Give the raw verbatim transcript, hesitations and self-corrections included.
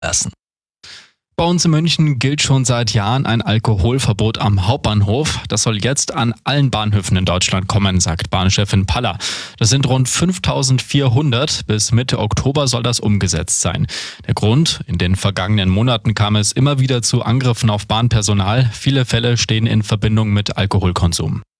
lassen. Bei uns in München gilt schon seit Jahren ein Alkoholverbot am Hauptbahnhof. Das soll jetzt an allen Bahnhöfen in Deutschland kommen, sagt Bahnchefin Paller. Das sind rund fünftausendvierhundert. Bis Mitte Oktober soll das umgesetzt sein. Der Grund? In den vergangenen Monaten kam es immer wieder zu Angriffen auf Bahnpersonal. Viele Fälle stehen in Verbindung mit Alkoholkonsum.